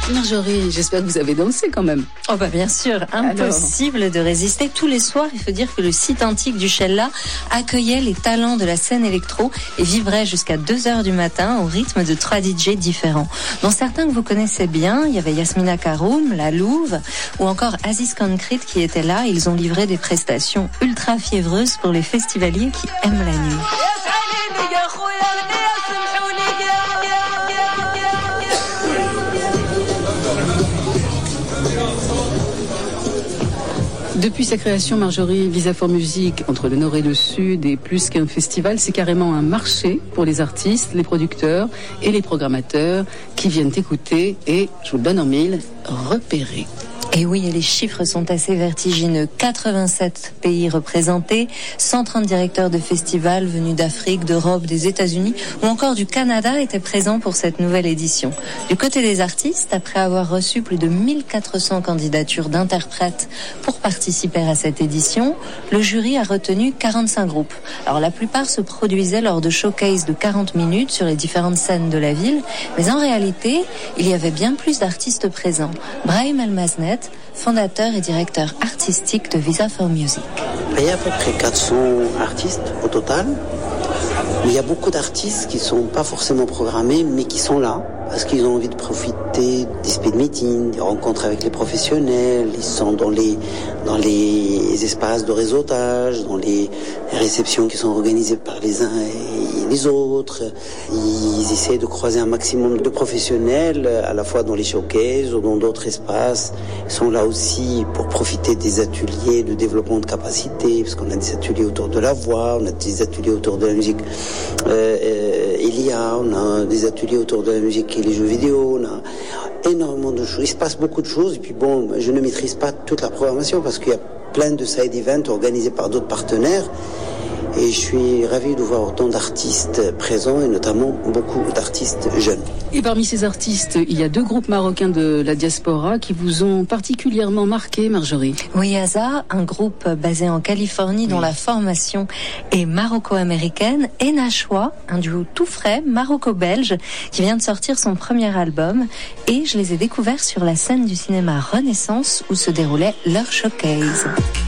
Marjorie, j'espère que vous avez dansé quand même. Oh bah bien sûr, impossible de résister. Tous les soirs, il faut dire que le site antique du Shella accueillait les talents de la scène électro et vibrait jusqu'à 2h du matin au rythme de 3 DJ différents. Dont certains que vous connaissez bien, il y avait Yasmina Karoum, La Louve ou encore Aziz Concrete qui étaient là. Ils ont livré des prestations ultra fiévreuses pour les festivaliers qui aiment la nuit. Depuis sa création, Marjorie, Visa for Music, entre le Nord et le Sud, et plus qu'un festival, c'est carrément un marché pour les artistes, les producteurs et les programmateurs qui viennent écouter et, je vous le donne en mille, repérer. Et oui, et les chiffres sont assez vertigineux. 87 pays représentés, 130 directeurs de festivals venus d'Afrique, d'Europe, des États-Unis ou encore du Canada étaient présents pour cette nouvelle édition. Du côté des artistes, après avoir reçu plus de 1400 candidatures d'interprètes pour participer à cette édition, le jury a retenu 45 groupes. Alors la plupart se produisaient lors de showcases de 40 minutes sur les différentes scènes de la ville, mais en réalité, il y avait bien plus d'artistes présents. Brahim Almaznet, fondateur et directeur artistique de Visa for Music. Il y a à peu près 400 artistes au total. Il y a beaucoup d'artistes qui ne sont pas forcément programmés, mais qui sont là parce qu'ils ont envie de profiter des speed meetings, des rencontres avec les professionnels. Ils sont dans les espaces de réseautage, dans les réceptions qui sont organisées par les uns et les autres. Ils essaient de croiser un maximum de professionnels, à la fois dans les showcases ou dans d'autres espaces. Ils sont là aussi pour profiter des ateliers de développement de capacité, parce qu'on a des ateliers autour de la voix, on a des ateliers autour de la musique Elia, on a des ateliers autour de la musique et les jeux vidéo, on a énormément de choses. Il se passe beaucoup de choses, et puis bon, je ne maîtrise pas toute la programmation parce qu'il y a plein de side events organisés par d'autres partenaires. Et je suis ravi de voir autant d'artistes présents et notamment beaucoup d'artistes jeunes. Et parmi ces artistes, il y a 2 groupes marocains de la diaspora qui vous ont particulièrement marqué, Marjorie. Oui, Aza, un groupe basé en Californie dont la formation est maroco-américaine, et Nashwa, un duo tout frais, maroco-belge, qui vient de sortir son premier album. Et je les ai découverts sur la scène du cinéma Renaissance où se déroulait leur showcase.